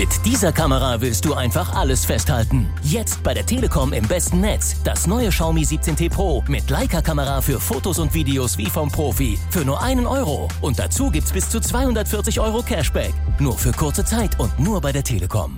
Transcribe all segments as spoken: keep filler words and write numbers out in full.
Mit dieser Kamera willst du einfach alles festhalten. Jetzt bei der Telekom im besten Netz. Das neue Xiaomi siebzehn T Pro mit Leica-Kamera für Fotos und Videos wie vom Profi. Für nur einen Euro. Und dazu gibt's bis zu zweihundertvierzig Euro Cashback. Nur für kurze Zeit und nur bei der Telekom.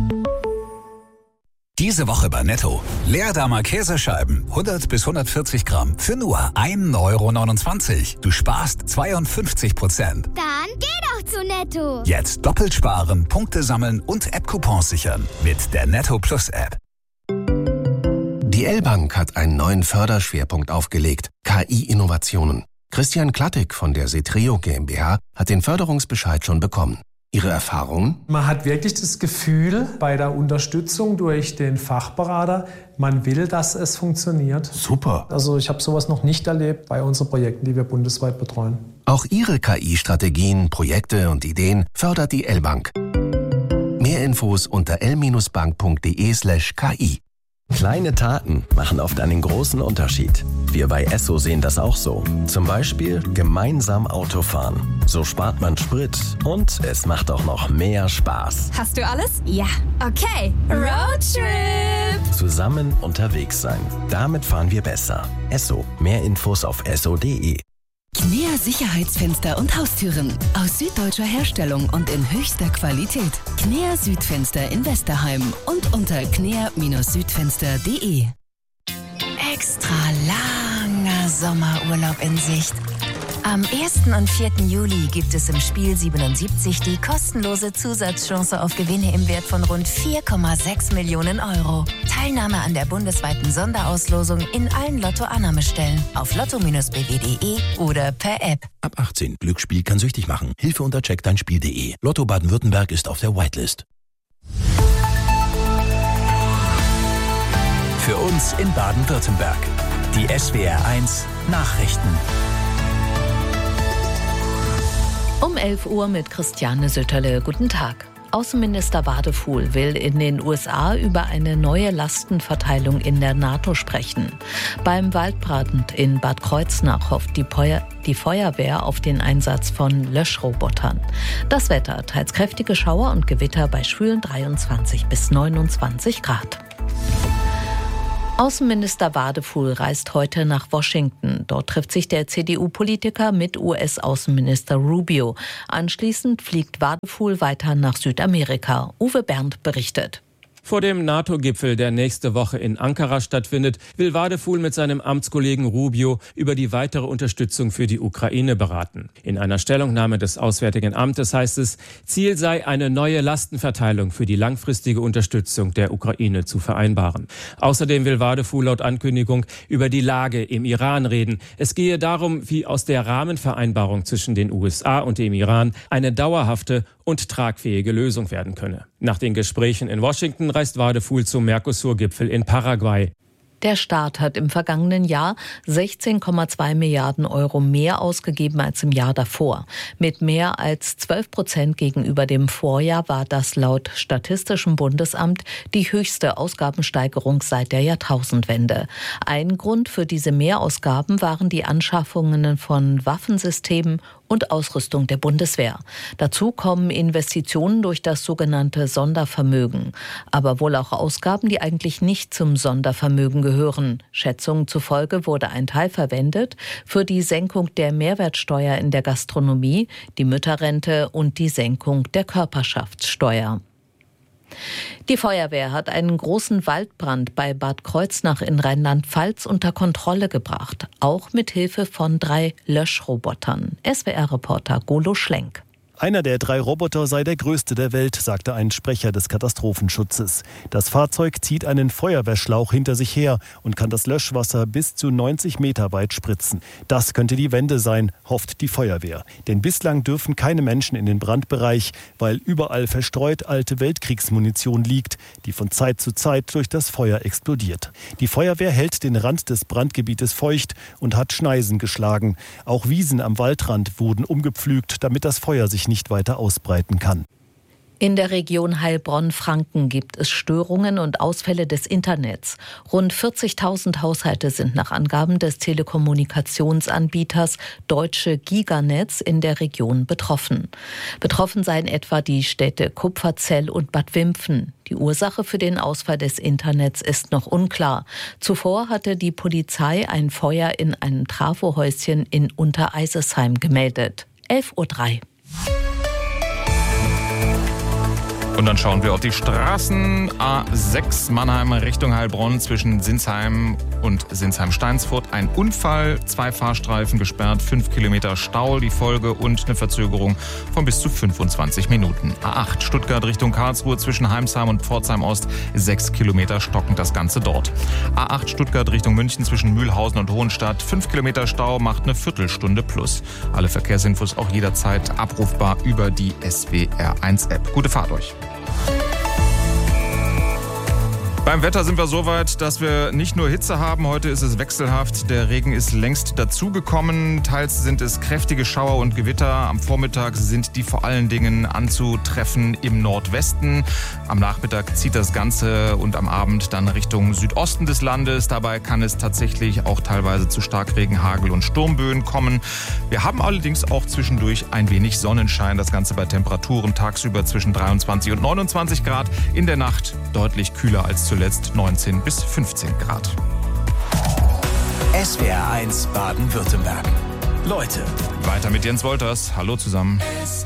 Diese Woche bei Netto. Leerdammer Käsescheiben, hundert bis hundertvierzig Gramm, für nur ein Euro neunundzwanzig. Du sparst zweiundfünfzig Prozent. Dann geh doch zu Netto. Jetzt doppelt sparen, Punkte sammeln und App-Coupons sichern. Mit der Netto Plus App. Die L-Bank hat einen neuen Förderschwerpunkt aufgelegt. K I-Innovationen. Christian Klattig von der Setreo GmbH hat den Förderungsbescheid schon bekommen. Ihre Erfahrungen? Man hat wirklich das Gefühl bei der Unterstützung durch den Fachberater, man will, dass es funktioniert. Super. Also ich habe sowas noch nicht erlebt bei unseren Projekten, die wir bundesweit betreuen. Auch Ihre K I-Strategien, Projekte und Ideen fördert die L-Bank. Mehr Infos unter l-bank.de slash ki. Kleine Taten machen oft einen großen Unterschied. Wir bei Esso sehen das auch so. Zum Beispiel gemeinsam Autofahren. So spart man Sprit und es macht auch noch mehr Spaß. Hast du alles? Ja. Okay, Roadtrip! Zusammen unterwegs sein. Damit fahren wir besser. Esso. Mehr Infos auf esso punkt de. Knea Sicherheitsfenster und Haustüren aus süddeutscher Herstellung und in höchster Qualität. Knea Südfenster in Westerheim und unter knea Südfenster punkt de. Extra langer Sommerurlaub in Sicht. Am ersten und vierten Juli gibt es im Spiel siebenundsiebzig die kostenlose Zusatzchance auf Gewinne im Wert von rund vier Komma sechs Millionen Euro. Teilnahme an der bundesweiten Sonderauslosung in allen Lotto-Annahmestellen auf lotto Bindestrich b w punkt de oder per App. Ab achtzehn. Glücksspiel kann süchtig machen. Hilfe unter check dein Spiel punkt de. Lotto Baden-Württemberg ist auf der Whitelist. Für uns in Baden-Württemberg. Die S W R eins Nachrichten. Um elf Uhr mit Christiane Sütterle. Guten Tag. Außenminister Wadefuhl will in den U S A über eine neue Lastenverteilung in der NATO sprechen. Beim Waldbrand in Bad Kreuznach hofft die, Peu- die Feuerwehr auf den Einsatz von Löschrobotern. Das Wetter, teils kräftige Schauer und Gewitter bei schwülen dreiundzwanzig bis neunundzwanzig Grad. Außenminister Wadefuhl reist heute nach Washington. Dort trifft sich der C D U-Politiker mit U S-Außenminister Rubio. Anschließend fliegt Wadefuhl weiter nach Südamerika. Uwe Berndt berichtet. Vor dem NATO-Gipfel, der nächste Woche in Ankara stattfindet, will Wadefuhl mit seinem Amtskollegen Rubio über die weitere Unterstützung für die Ukraine beraten. In einer Stellungnahme des Auswärtigen Amtes heißt es, Ziel sei, eine neue Lastenverteilung für die langfristige Unterstützung der Ukraine zu vereinbaren. Außerdem will Wadefuhl laut Ankündigung über die Lage im Iran reden. Es gehe darum, wie aus der Rahmenvereinbarung zwischen den U S A und dem Iran eine dauerhafte und tragfähige Lösung werden könne. Nach den Gesprächen in Washington reist Wadefuhl zum Mercosur-Gipfel in Paraguay. Der Staat hat im vergangenen Jahr sechzehn Komma zwei Milliarden Euro mehr ausgegeben als im Jahr davor. Mit mehr als zwölf Prozent gegenüber dem Vorjahr war das laut Statistischem Bundesamt die höchste Ausgabensteigerung seit der Jahrtausendwende. Ein Grund für diese Mehrausgaben waren die Anschaffungen von Waffensystemen und Ausrüstung der Bundeswehr. Dazu kommen Investitionen durch das sogenannte Sondervermögen. Aber wohl auch Ausgaben, die eigentlich nicht zum Sondervermögen gehören. Schätzungen zufolge wurde ein Teil verwendet für die Senkung der Mehrwertsteuer in der Gastronomie, die Mütterrente und die Senkung der Körperschaftssteuer. Die Feuerwehr hat einen großen Waldbrand bei Bad Kreuznach in Rheinland-Pfalz unter Kontrolle gebracht, auch mit Hilfe von drei Löschrobotern. S W R-Reporter Golo Schlenk. Einer der drei Roboter sei der größte der Welt, sagte ein Sprecher des Katastrophenschutzes. Das Fahrzeug zieht einen Feuerwehrschlauch hinter sich her und kann das Löschwasser bis zu neunzig Meter weit spritzen. Das könnte die Wende sein, hofft die Feuerwehr. Denn bislang dürfen keine Menschen in den Brandbereich, weil überall verstreut alte Weltkriegsmunition liegt, die von Zeit zu Zeit durch das Feuer explodiert. Die Feuerwehr hält den Rand des Brandgebietes feucht und hat Schneisen geschlagen. Auch Wiesen am Waldrand wurden umgepflügt, damit das Feuer sich nicht weiter ausbreiten kann. In der Region Heilbronn-Franken gibt es Störungen und Ausfälle des Internets. Rund vierzigtausend Haushalte sind nach Angaben des Telekommunikationsanbieters Deutsche Giganetz in der Region betroffen. Betroffen seien etwa die Städte Kupferzell und Bad Wimpfen. Die Ursache für den Ausfall des Internets ist noch unklar. Zuvor hatte die Polizei ein Feuer in einem Trafohäuschen in Untereisesheim gemeldet. elf Uhr drei. Und dann schauen wir auf die Straßen. A sechs Mannheim Richtung Heilbronn zwischen Sinsheim und Sinsheim-Steinsfurt. Ein Unfall, zwei Fahrstreifen gesperrt, fünf Kilometer Stau, die Folge und eine Verzögerung von bis zu fünfundzwanzig Minuten. A acht Stuttgart Richtung Karlsruhe zwischen Heimsheim und Pforzheim Ost, sechs Kilometer stockend das Ganze dort. A acht Stuttgart Richtung München zwischen Mühlhausen und Hohenstadt, fünf Kilometer Stau, macht eine Viertelstunde plus. Alle Verkehrsinfos auch jederzeit abrufbar über die S W R eins App. Gute Fahrt euch. Beim Wetter sind wir so weit, dass wir nicht nur Hitze haben, heute ist es wechselhaft. Der Regen ist längst dazugekommen. Teils sind es kräftige Schauer und Gewitter. Am Vormittag sind die vor allen Dingen anzutreffen im Nordwesten. Am Nachmittag zieht das Ganze und am Abend dann Richtung Südosten des Landes. Dabei kann es tatsächlich auch teilweise zu Starkregen, Hagel und Sturmböen kommen. Wir haben allerdings auch zwischendurch ein wenig Sonnenschein. Das Ganze bei Temperaturen tagsüber zwischen dreiundzwanzig und neunundzwanzig Grad. In der Nacht deutlich kühler als zuletzt. Zuletzt neunzehn bis fünfzehn Grad. S W R eins Baden-Württemberg. Leute. Weiter mit Jens Wolters. Hallo zusammen.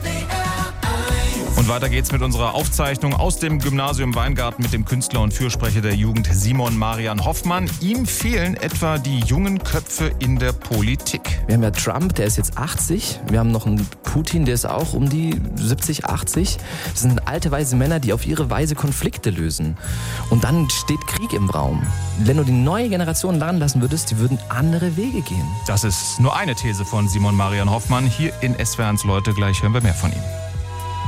Und weiter geht's mit unserer Aufzeichnung aus dem Gymnasium Weingarten mit dem Künstler und Fürsprecher der Jugend Simon Marian Hoffmann. Ihm fehlen etwa die jungen Köpfe in der Politik. Wir haben ja Trump, der ist jetzt achtzig. Wir haben noch einen Putin, der ist auch um die siebzig, achtzig. Das sind alte, weise Männer, die auf ihre Weise Konflikte lösen. Und dann steht Krieg im Raum. Wenn du die neue Generation lernen lassen würdest, die würden andere Wege gehen. Das ist nur eine These von Simon Marian Hoffmann. Hier in S W R eins Leute. Gleich hören wir mehr von ihm.